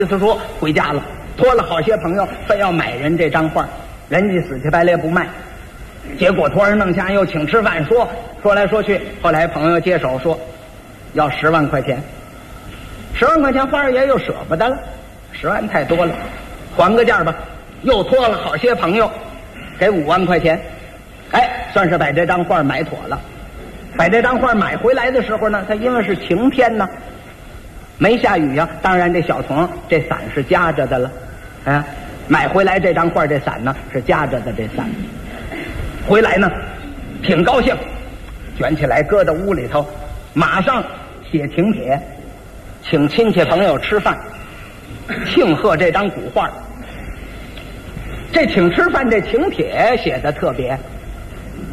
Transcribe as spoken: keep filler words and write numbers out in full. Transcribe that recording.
意思说回家了，托了好些朋友，非要买人这张画，人家死乞白赖不卖，结果托人弄瞎又请吃饭，说说来说去，后来朋友接手说要十万块钱，十万块钱花儿爷又舍不得了，十万太多了，还个价吧，又托了好些朋友，给五万块钱，哎，算是把这张画买妥了。把这张画买回来的时候呢，它因为是晴天呢，没下雨呀、啊，当然这小童这伞是夹着的了，啊，买回来这张画这伞呢是夹着的，这伞回来呢挺高兴，卷起来搁到屋里头，马上写请帖，请亲戚朋友吃饭，庆贺这张古画。这请吃饭这请帖写的特别，